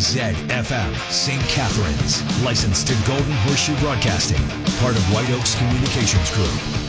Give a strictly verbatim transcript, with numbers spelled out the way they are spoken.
Z F M, Saint Catharines. Licensed to Golden Horseshoe Broadcasting. Part of White Oaks Communications Group.